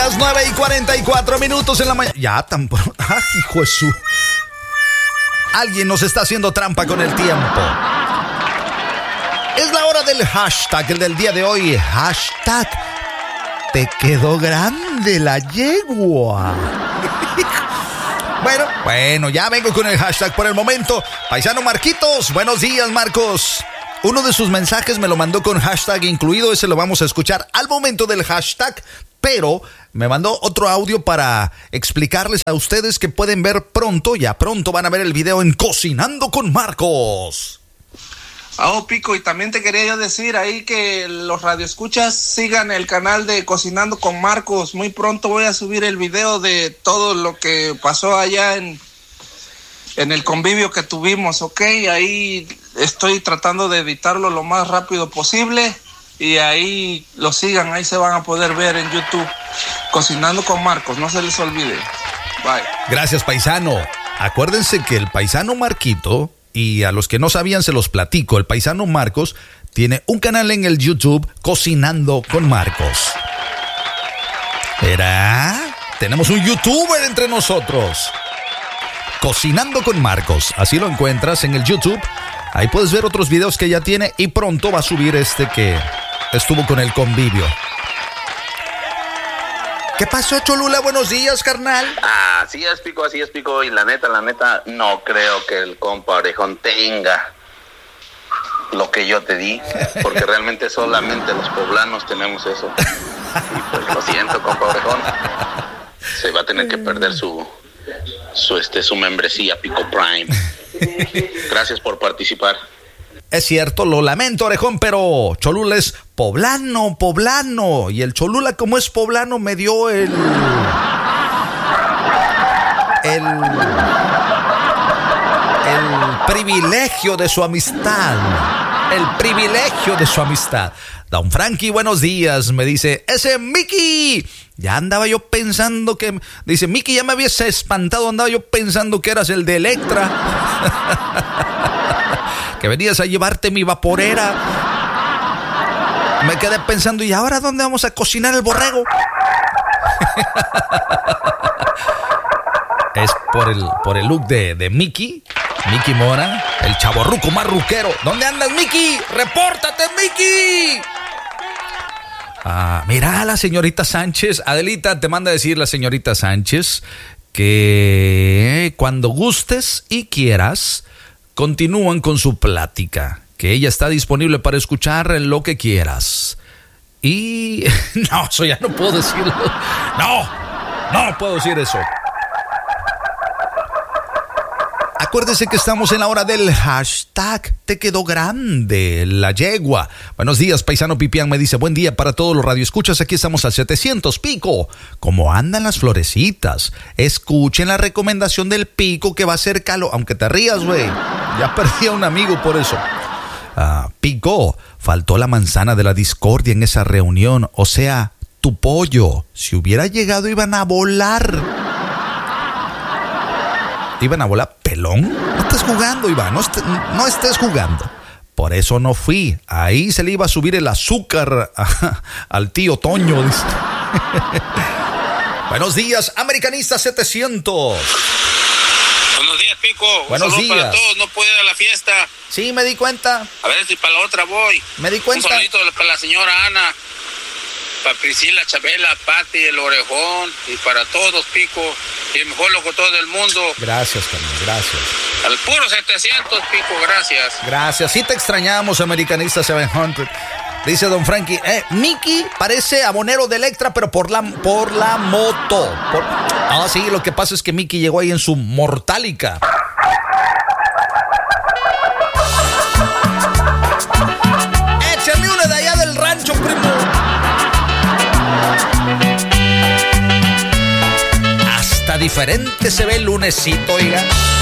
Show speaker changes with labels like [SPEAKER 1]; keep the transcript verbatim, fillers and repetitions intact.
[SPEAKER 1] días, nueve y cuarenta y cuatro minutos en la mañana. Ya tampoco. ¡Ay, hijo de su! Alguien nos está haciendo trampa con el tiempo. Es la hora del hashtag, el del día de hoy. Hashtag, te quedó grande la yegua. Bueno, bueno, ya vengo con el hashtag por el momento. Paisano Marquitos, buenos días, Marcos. Uno de sus mensajes me lo mandó con hashtag incluido. Ese lo vamos a escuchar al momento del hashtag. Pero me mandó otro audio para explicarles a ustedes que pueden ver pronto, ya pronto van a ver el video en Cocinando con Marcos.
[SPEAKER 2] Oh, Pico, y también te quería yo decir ahí que los radioescuchas sigan el canal de Cocinando con Marcos. Muy pronto voy a subir el video de todo lo que pasó allá en, en el convivio que tuvimos, ¿ok? Ahí estoy tratando de editarlo lo más rápido posible. Y ahí lo sigan, ahí se van a poder ver en YouTube. Cocinando con Marcos, no se les olvide. Bye.
[SPEAKER 1] Gracias, paisano. Acuérdense que el paisano Marquito, y a los que no sabían se los platico, el paisano Marcos tiene un canal en el YouTube, Cocinando con Marcos. ¿Verá? Tenemos un youtuber entre nosotros. Cocinando con Marcos, así lo encuentras en el YouTube. Ahí puedes ver otros videos que ya tiene y pronto va a subir este que estuvo con el convivio. ¿Qué pasó, Cholula? Buenos días, carnal.
[SPEAKER 3] Ah, así es, Pico, así es, Pico. Y la neta, la neta, no creo que el compa Orejón tenga lo que yo te di, porque realmente solamente los poblanos tenemos eso. Y pues lo siento, compa Orejón. Se va a tener que perder su, su, este, su membresía, Pico Prime. Gracias por participar.
[SPEAKER 1] Es cierto, lo lamento, Orejón, pero Cholula es poblano, poblano. Y el Cholula, como es poblano, me dio el... El... El privilegio de su amistad. El privilegio de su amistad. Don Frankie, buenos días. Me dice, ese Mickey. Ya andaba yo pensando que... Dice, Mickey, ya me habías espantado. Andaba yo pensando que eras el de Electra. Que venías a llevarte mi vaporera. Me quedé pensando, ¿y ahora dónde vamos a cocinar el borrego? Es por el, por el look de, de Mickey. Mickey Mora, el chavorruco más ruquero. ¿Dónde andas, Mickey? ¡Repórtate, Mickey! Ah, mira, la señorita Sánchez. Adelita, te manda a decir la señorita Sánchez que cuando gustes y quieras, continúan con su plática, que ella está disponible para escuchar lo que quieras. Y... no, eso ya no puedo decirlo. No, no puedo decir eso. Acuérdese que estamos en la hora del hashtag, te quedó grande la yegua. Buenos días, paisano Pipián, me dice, buen día para todos los radioescuchas, aquí estamos al setecientos, Pico. ¿Cómo andan las florecitas? Escuchen la recomendación del Pico que va a ser calor, aunque te rías, güey. Ya perdí a un amigo por eso. Ah, Pico, faltó la manzana de la discordia en esa reunión, o sea, tu pollo. Si hubiera llegado iban a volar. ¿Iban a volar pelón? No estés jugando, Iván, no, est- no estés jugando. Por eso no fui. Ahí se le iba a subir el azúcar a, al tío Toño. Dice. Buenos días, Americanista setecientos.
[SPEAKER 4] Buenos días, Pico.
[SPEAKER 1] Buenos
[SPEAKER 4] Un saludo
[SPEAKER 1] días.
[SPEAKER 4] para todos. No puedo ir a la fiesta.
[SPEAKER 1] Sí, me di cuenta.
[SPEAKER 4] A ver si para la otra voy.
[SPEAKER 1] Me di cuenta.
[SPEAKER 4] Un saludito para la señora Ana, para Priscila, Chabela, Pati, el Orejón y para todos, Pico. Y el mejor locutor del mundo.
[SPEAKER 1] Gracias, Carmen, gracias.
[SPEAKER 4] Al puro setecientos, Pico, gracias.
[SPEAKER 1] Gracias, sí te extrañamos, Americanista setecientos. Dice Don Frankie, eh, Mickey parece abonero de Electra, pero por la, por la moto. Por... Ah, sí, lo que pasa es que Mickey llegó ahí en su Mortálica. Échame una de allá del rancho, primo. Hasta diferente se ve el lunesito, oiga.